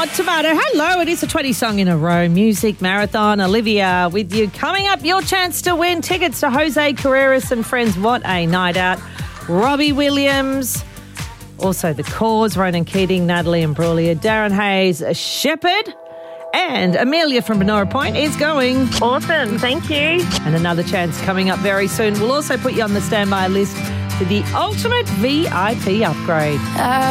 Tomato. Hello, it is a 20 song in a row music marathon. Olivia with you. Coming up, your chance to win tickets to Jose Carreras and Friends. What a night out. Robbie Williams, also The Cause, Ronan Keating, Natalie Imbruglia, Darren Hayes, Shepherd, and Amelia from Benora Point is going. Awesome, thank you. And another chance coming up very soon. We'll also put you on the standby list for the ultimate VIP upgrade.